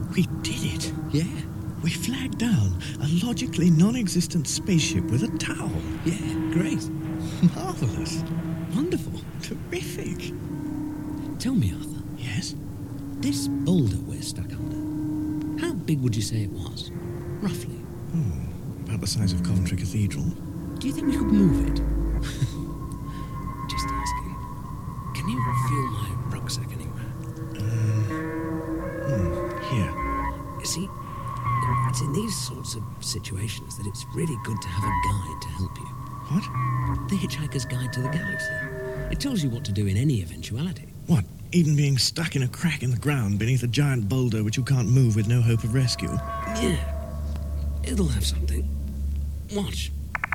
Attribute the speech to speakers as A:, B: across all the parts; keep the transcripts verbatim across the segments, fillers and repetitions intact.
A: We did it.
B: Yeah.
A: We flagged down a logically non-existent spaceship with a towel.
B: Yeah, great.
A: Marvellous.
B: Wonderful.
A: Terrific.
B: Tell me, Arthur.
A: Yes?
B: This boulder we're stuck under, how big would you say it was? Roughly.
A: Hmm, about the size of Coventry Cathedral.
B: Do you think we could move it? Just asking. Can you feel my rucksack anywhere?
A: Um, hmm, here.
B: You see, it's in these sorts of situations that it's really good to have a guide to help you.
A: What?
B: The Hitchhiker's Guide to the Galaxy. It tells you what to do in any eventuality.
A: What? Even being stuck in a crack in the ground beneath a giant boulder which you can't move with no hope of rescue?
B: Yeah. It'll have something. Watch.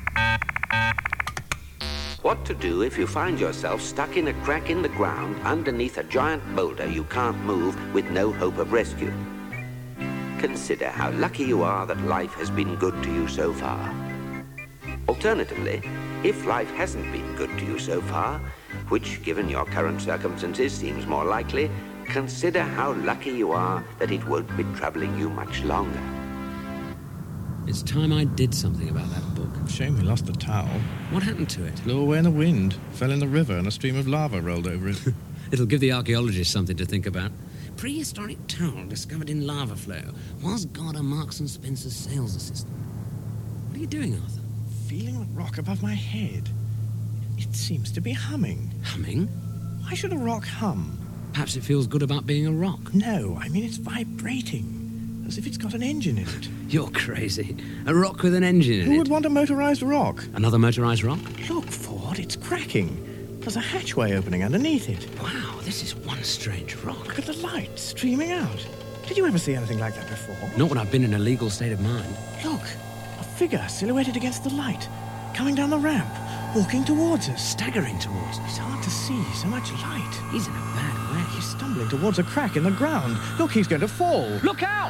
C: What to do if you find yourself stuck in a crack in the ground underneath a giant boulder you can't move with no hope of rescue. Consider how lucky you are that life has been good to you so far. Alternatively, if life hasn't been good to you so far, which, given your current circumstances, seems more likely, consider how lucky you are that it won't be troubling you much longer.
B: It's time I did something about that book.
A: Shame we lost the towel.
B: What happened to it?
A: Blew away in the wind, fell in the river, and a stream of lava rolled over it.
B: It'll give the archaeologists something to think about. Prehistoric towel discovered in lava flow. Was God a Marks and Spencer sales assistant? What are you doing, Arthur?
A: Feeling the rock above my head. It seems to be humming.
B: Humming?
A: Why should a rock hum?
B: Perhaps it feels good about being a rock.
A: No, I mean it's vibrating. As if it's got an engine in it.
B: You're crazy. A rock with an engine in it.
A: Who would want a motorized rock?
B: Another motorized rock?
A: Look, Ford, it's cracking. There's a hatchway opening underneath it.
B: Wow, this is one strange rock.
A: Look at the light streaming out. Did you ever see anything like that before?
B: Not when I've been in a legal state of mind.
A: Look, a figure silhouetted against the light, coming down the ramp, walking towards us.
B: Staggering towards us.
A: It's hard to see, so much light.
B: He's in a bad way.
A: He's stumbling towards a crack in the ground. Look, he's going to fall.
B: Look out!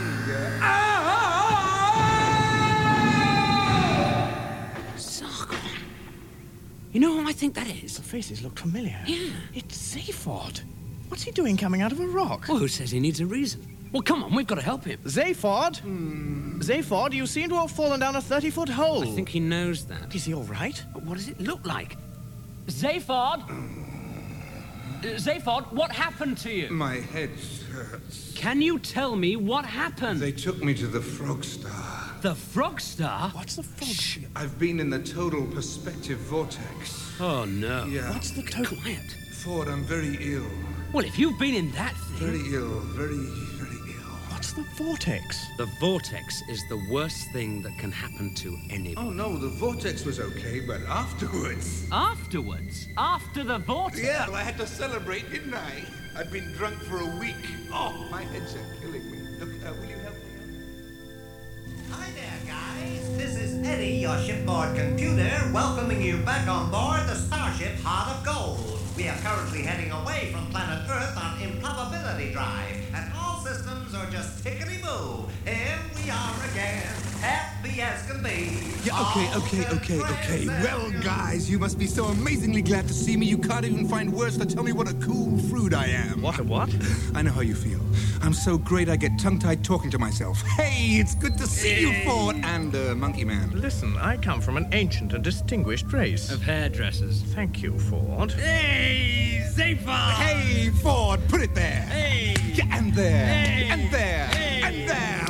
B: Sargon. You know who I think that is?
A: The faces look familiar.
B: Yeah.
A: It's Zaphod. What's he doing coming out of a rock?
B: Well, who says he needs a reason? Well, come on, we've got to help him.
A: Zaphod? Hmm. Zaphod, you seem to have fallen down a thirty-foot hole.
B: I think he knows that.
A: Is he all right?
B: But what does it look like?
D: Zaphod? Zaphod, what happened to you?
E: My head hurts.
D: Can you tell me what happened?
E: They took me to the Frog Star.
D: The Frog Star?
A: What's the frog?
E: Shh, I've been in the total perspective vortex.
D: Oh, no.
E: Yeah.
A: What's the total?
B: Quiet.
E: Ford, I'm very ill.
D: Well, if you've been in that thing...
E: Very ill. Very, very ill.
A: What's the vortex?
B: The vortex is the worst thing that can happen to anybody.
E: Oh, no, the vortex was okay, but afterwards...
D: Afterwards? After the vortex?
E: Yeah, well, I had to celebrate, didn't I? I'd been drunk for a week. Oh, my head's killing me. Look, uh, will you help me?
F: Hi there, guys. This is Eddie, your shipboard computer, welcoming you back on board the Starship Heart of Gold. We are currently heading away from planet Earth on improbability drive, and all systems are just tickety-boo. Here we are again, happy as can be.
E: Yeah, okay, okay, okay, okay. Well, guys, you must be so amazingly glad to see me, you can't even find words to tell me what a cool fruit I am.
A: What a what?
E: I know how you feel. I'm so great I get tongue-tied talking to myself. Hey, it's good to see hey. you, Ford, and uh, Monkey Man.
A: Listen, I come from an ancient and distinguished race.
D: Of hairdressers.
A: Thank you, Ford.
D: Hey, Zaphod!
E: Hey, Ford, put it there.
D: Hey!
E: Yeah, and there.
D: Hey.
E: And there.
D: Hey.
E: And there.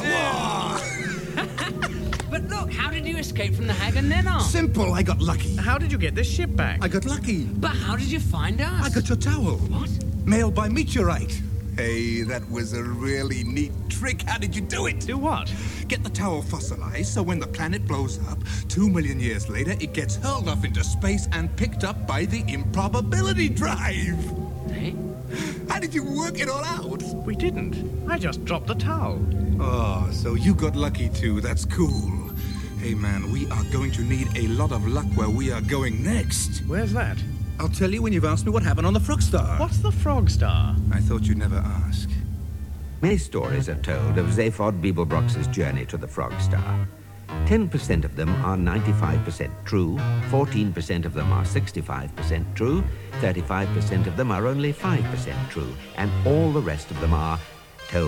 E: Whoa!
D: But look, how did you escape from the Hag and Nennar?
E: Simple, I got lucky.
A: How did you get this ship back?
E: I got lucky.
D: But how did you find us?
E: I got your towel.
D: What?
E: Mailed by meteorite. Hey, that was a really neat trick. How did you do it?
A: Do what?
E: Get the towel fossilized so when the planet blows up, two million years later, it gets hurled off into space and picked up by the improbability drive.
D: Hey?
E: How did you work it all out?
A: We didn't. I just dropped the towel.
E: Oh, so you got lucky too. That's cool. Hey, man, we are going to need a lot of luck where we are going next.
A: Where's that?
E: I'll tell you when you've asked me what happened on the Frog Star.
A: What's the Frog Star?
E: I thought you'd never ask.
C: Many stories are told of Zaphod Beeblebrox's journey to the Frog Star. ten percent of them are ninety-five percent true, fourteen percent of them are sixty-five percent true, thirty-five percent of them are only five percent true, and all the rest of them are